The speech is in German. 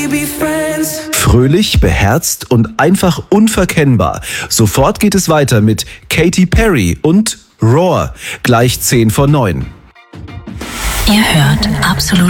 Fröhlich, beherzt und einfach unverkennbar. Sofort geht es weiter mit Katy Perry und Roar, gleich 10 vor 9. Ihr hört Absolut